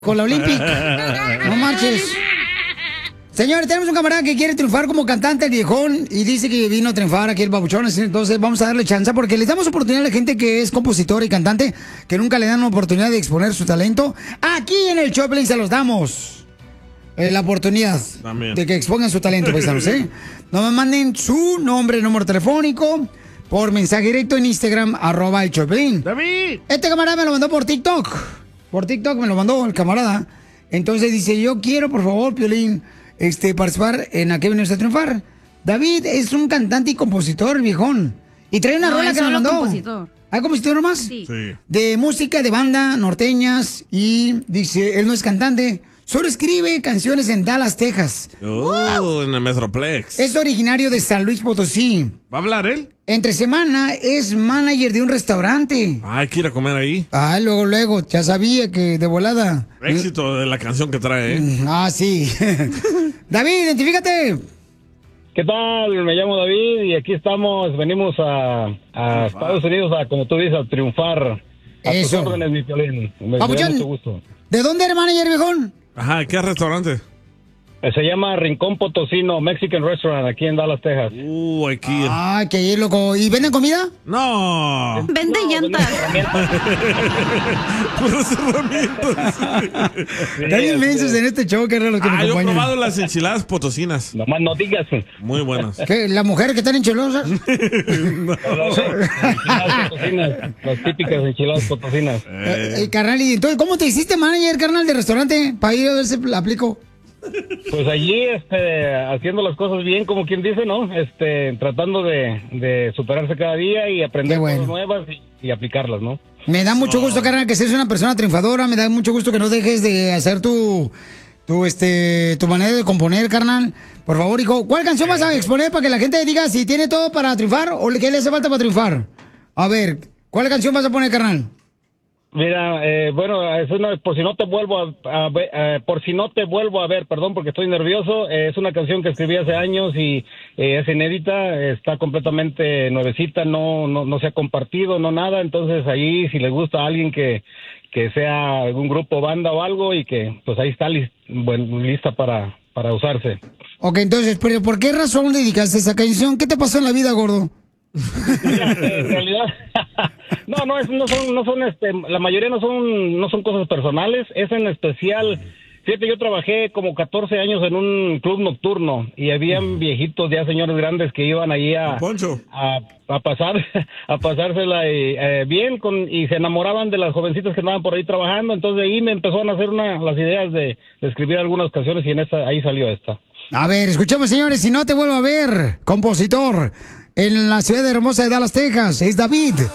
Con la Olympic. No marches. Señores, tenemos un camarada que quiere triunfar como cantante, el viejón, y dice que vino a triunfar aquí el babuchón. Entonces vamos a darle chance porque les damos oportunidad a la gente que es compositor y cantante, que nunca le dan oportunidad de exponer su talento. Aquí en el Choplin se los damos la oportunidad También. de que expongan su talento, paisanos, ¿eh? No me manden su nombre, número telefónico por mensaje directo en Instagram, @el Choplin. ¡David! Este camarada me lo mandó por TikTok. Por TikTok me lo mandó el camarada. Entonces dice, yo quiero, por favor, Piolín, participar en Aquí Venimos a Triunfar. David es un cantante y compositor, el viejón. Y trae una No, rola es que me solo mandó. compositor. ¿Hay compositor nomás? Sí. Sí. De música, de banda, norteñas. Y dice, él no es cantante, solo escribe canciones en Dallas, Texas. En el Metroplex. Es originario de San Luis Potosí. ¿Va a hablar él? Entre semana es manager de un restaurante. Hay que ir a comer ahí. Ah, luego, ya sabía que de volada. Éxito de la canción que trae, ¿eh? Ah, sí. David, identifícate. ¿Qué tal? Me llamo David y aquí estamos, venimos a Estados Unidos a, como tú dices, a triunfar. A tus Eso. órdenes, mi Piolín. Me da Papuchón, mucho gusto. ¿de dónde eres manager, viejón? Ajá, ¿qué restaurante? Se llama Rincón Potosino Mexican Restaurant aquí en Dallas, Texas. Hay que ir. Ah, que ir, loco. ¿Y venden comida? No. Vende llantas. Puras herramientas. Están inmensos en este show, que era los que me Yo he acompañan. probado las enchiladas potosinas. Nomás no digas. Muy buenas. ¿Qué? ¿Las mujeres que están enchilosas? Enchiladas potosinas, las típicas enchiladas potosinas. Carnal, y entonces, ¿cómo te hiciste manager, carnal, de restaurante? Para ir a ver si la aplico. Pues allí, haciendo las cosas bien, como quien dice, ¿no? Tratando de superarse cada día y aprender Qué bueno. cosas nuevas y aplicarlas, ¿no? Me da mucho gusto, carnal, que seas una persona triunfadora. Me da mucho gusto que no dejes de hacer tu manera de componer, carnal. Por favor, hijo, ¿cuál canción vas a exponer para que la gente diga si tiene todo para triunfar o qué le hace falta para triunfar? A ver, ¿cuál canción vas a poner, carnal? Mira, bueno, es una, por si no te vuelvo a ver, por si no te vuelvo a ver, perdón, porque estoy nervioso. Es una canción que escribí hace años y es inédita, está completamente nuevecita, no se ha compartido, no nada. Entonces ahí, si le gusta a alguien que sea algún grupo, banda o algo, y que pues ahí está lista para usarse. Ok, entonces, pero ¿por qué razón dedicaste esa canción? ¿Qué te pasó en la vida, gordo? Mira, en realidad, no son, la mayoría no son cosas personales. Es en especial, fíjate, yo trabajé como 14 años en un club nocturno y habían viejitos, ya señores grandes, que iban allí a pasársela bien y se enamoraban de las jovencitas que andaban por ahí trabajando. Entonces ahí me empezaron a hacer las ideas de escribir algunas canciones y ahí salió esta. A ver, escuchemos, señores, si no te vuelvo a ver, compositor, en la ciudad hermosa de Dallas, Texas, es David.